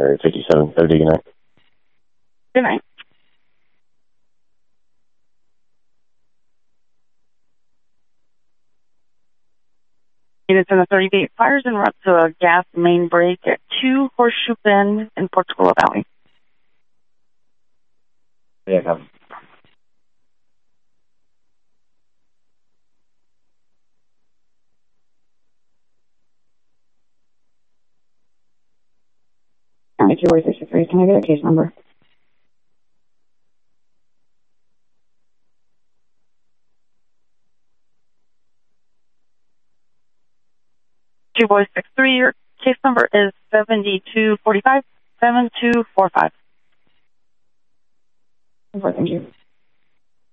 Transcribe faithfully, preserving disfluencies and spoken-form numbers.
Area fifty-seven thirty, good night. Good night. Units in the thirty-eight fires en route to a gas main break at two Horseshoe Bend in Portola Valley. Yeah, come. County two sixty-three, can I get a case number? Two boys six three, your case number is seventy-two forty-five, seven two four five. Thank you.